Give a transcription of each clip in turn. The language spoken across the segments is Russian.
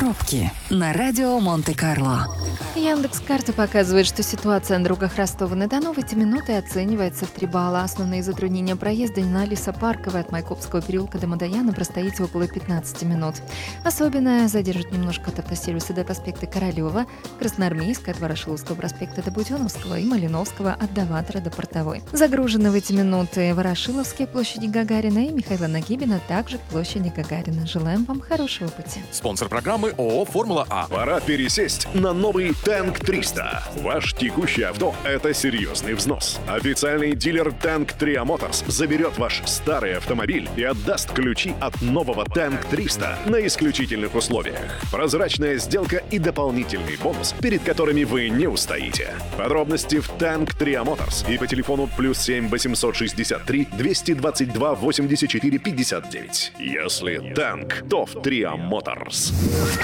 Пробки на радио Монте-Карло. Яндекс.Карта показывает, что ситуация на дорогах Ростова-на-Дону в эти минуты оценивается в 3 балла. Основные затруднения проезда на Лесопарковой от Майкопского переулка до Мадояна простоите около 15 минут. Особенно задержит немножко от автосервиса до проспекта Королёва, Красноармейска от Ворошиловского проспекта до Будённовского и Малиновского от Доватора до Портовой. Загружены в эти минуты Ворошиловские, площади Гагарина и Михаила Нагибина, также к площади Гагарина. Желаем вам хорошего пути. Спонсор программы ООО «Формула А». Пора пересесть на новый Танк 300. Ваш текущий авто – это серьезный взнос. Официальный дилер Танк Tria Motors заберет ваш старый автомобиль и отдаст ключи от нового Танк 300 на исключительных условиях. Прозрачная сделка и дополнительный бонус, перед которыми вы не устоите. Подробности в Танк Tria Motors и по телефону +7 863 222 84 59. Если танк, то в Tria Motors.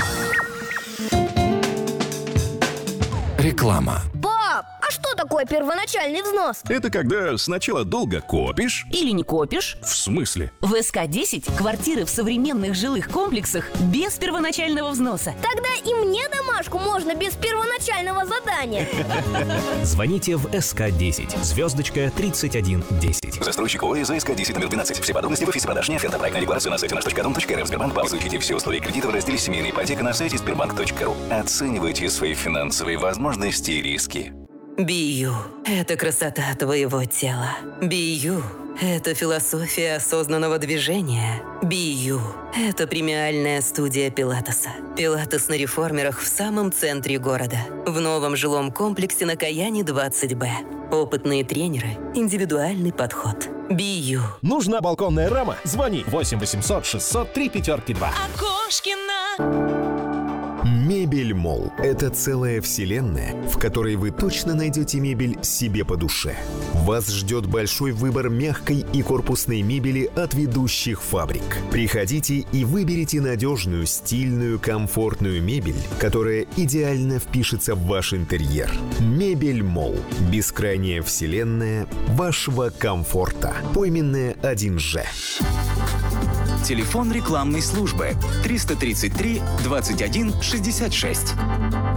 Реклама. Пап, а что такое первоначальный взнос? Это когда сначала долго копишь. Или не копишь? В смысле? В СК-10 квартиры в современных жилых комплексах без первоначального взноса. Тогда и мне домашку можно без первоначального задания. Звоните в СК-10, звездочка 3110. Застройщик ОС СК-10 номер 12. Все подробности в офисе продаж. Неоферта. Проектная декларация на сайте наш.дом.рф. Сбербанк. Изучите все условия кредита в разделе «Семейная ипотека» на сайте sberbank.ru. Оценивайте свои финансовые возможности и риски. Бию – это красота твоего тела. Бию – это философия осознанного движения. Бию – это премиальная студия пилатеса. Пилатес на реформерах в самом центре города. В новом жилом комплексе на Каяне 20Б. Опытные тренеры, индивидуальный подход. Бию. Нужна балконная рама? Звони 8 800 603 5-2. Окошкина. Мебель Молл – это целая вселенная, в которой вы точно найдете мебель себе по душе. Вас ждет большой выбор мягкой и корпусной мебели от ведущих фабрик. Приходите и выберите надежную, стильную, комфортную мебель, которая идеально впишется в ваш интерьер. Мебель Молл – бескрайняя вселенная вашего комфорта. Пойменная 1Ж. Телефон рекламной службы 333 21 66.